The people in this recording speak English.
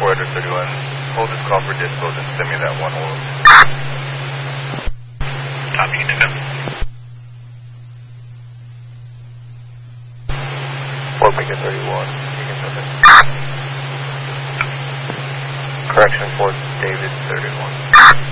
4 under 31. Hold this call for dispo and send me that one hold. Copy, you can do that. 4 Beacon 31. You can send it. Correction 4 David 31.